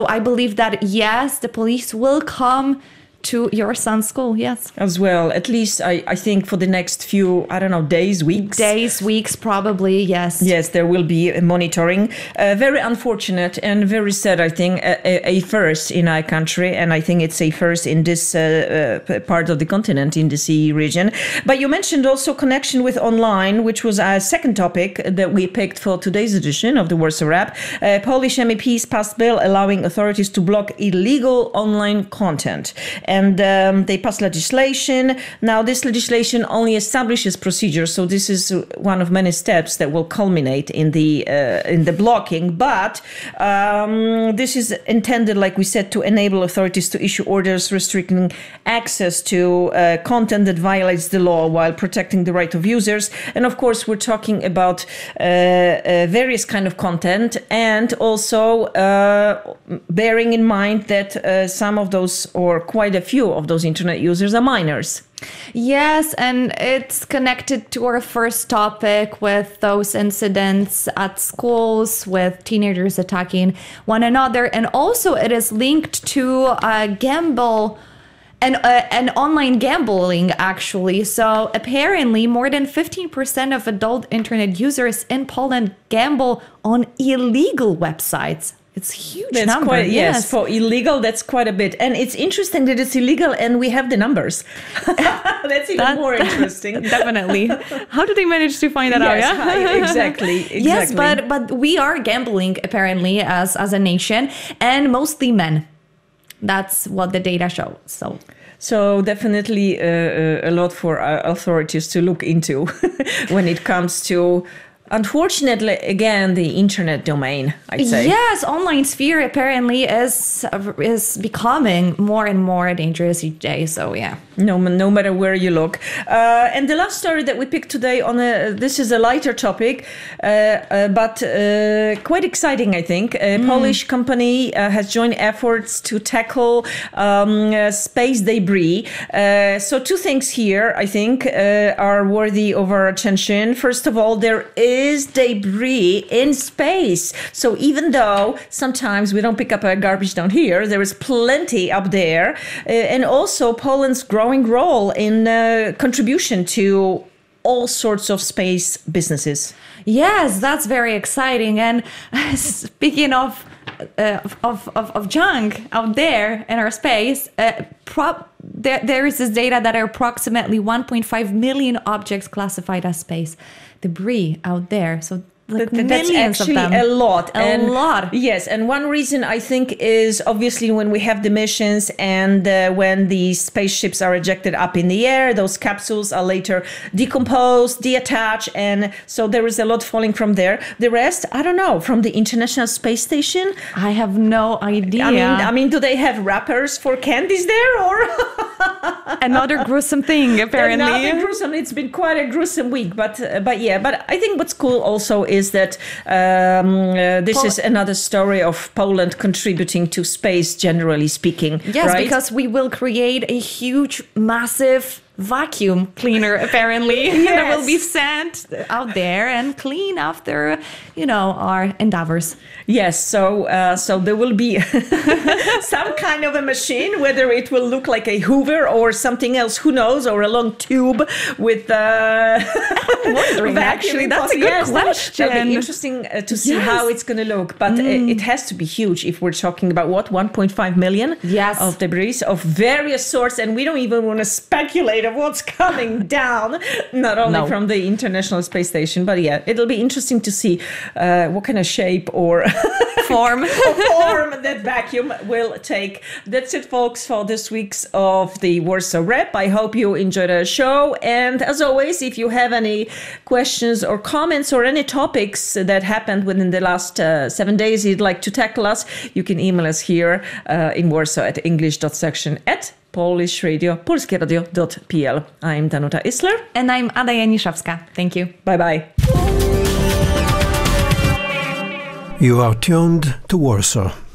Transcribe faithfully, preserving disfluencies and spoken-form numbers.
I believe that, yes, the police will come to your son's school, yes. As well, at least I, I think for the next few, I don't know, days, weeks. Days, weeks, probably, yes. Yes, there will be monitoring. Uh, very unfortunate and very sad, I think, a, a first in our country. And I think it's a first in this uh, uh, part of the continent, in the C E region. But you mentioned also connection with online, which was our second topic that we picked for today's edition of the Warsaw Wrap. Uh, Polish M E Ps passed bill allowing authorities to block illegal online content. And um, they passed legislation. Now, this legislation only establishes procedures, so this is one of many steps that will culminate in the uh, in the blocking. But um, this is intended, like we said, to enable authorities to issue orders restricting access to uh, content that violates the law while protecting the right of users. And of course, we're talking about uh, uh, various kind of content, and also uh, bearing in mind that uh, some of those, or quite a few of those internet users, are minors. Yes, and it's connected to our first topic with those incidents at schools with teenagers attacking one another. And also it is linked to uh, gamble and uh, and online gambling, actually. So apparently more than fifteen percent of adult internet users in Poland gamble on illegal websites. It's huge that's number. Quite, yes. yes, for illegal, that's quite a bit. And it's interesting that it's illegal and we have the numbers. That's even that, more interesting. Definitely. How did they manage to find that yes, out? Yeah, exactly, exactly. Yes, but but we are gambling apparently as as a nation, and mostly men. That's what the data shows. So. So definitely uh, a lot for our authorities to look into when it comes to, unfortunately, again, the internet domain, I'd say. Yes, online sphere apparently is is becoming more and more dangerous each day. So yeah. No, no matter where you look. Uh, and the last story that we picked today on a, this is a lighter topic, uh, uh, but uh, quite exciting, I think. A mm. Polish company uh, has joined efforts to tackle um, uh, space debris. Uh, so two things here, I think, uh, are worthy of our attention. First of all, there is debris in space. So even though sometimes we don't pick up our garbage down here, there is plenty up there. Uh, and also Poland's growing role in uh, contribution to all sorts of space businesses. Yes, that's very exciting. And speaking of uh, of, of of junk out there in our space, uh, prop there there is this data that are approximately one point five million objects classified as space debris out there. So. Like that, that's actually of them. a lot. A and lot. Yes. And one reason I think is obviously when we have the missions and uh, when the spaceships are ejected up in the air, those capsules are later decomposed, deattached. And so there is a lot falling from there. The rest, I don't know, from the International Space Station. I have no idea. I mean, I mean, do they have wrappers for candies there or? Another gruesome thing, apparently. Another gruesome. It's been quite a gruesome week, but uh, but yeah. But I think what's cool also is that um, uh, this Pol- is another story of Poland contributing to space, generally speaking. Yes, right? because we will create a huge, massive vacuum cleaner, apparently, yes. that will be sent out there and clean after, you know, our endeavors. Yes, so uh, so there will be some kind of a machine, whether it will look like a Hoover or something else, who knows, or a long tube with uh, I'm wondering, actually, that's a good yes, question. That'll be interesting uh, to see yes. how it's going to look, but mm. it, it has to be huge if we're talking about what one point five million yes. of debris of various sorts, and we don't even want to speculate of what's coming down, not only no. from the International Space Station, but yeah, it'll be interesting to see uh, what kind of shape or form form that vacuum will take. That's it, folks, for this week's of the Warsaw Wrap. I hope you enjoyed our show, and as always, if you have any questions or comments or any topics that happened within the last uh, seven days you'd like to tackle us, you can email us here uh, in Warsaw at english.section at polishradio, polskieradio dot p l. I'm Danuta Isler. And I'm Ada Janiszewska. Thank you. Bye-bye. You are tuned to Warsaw.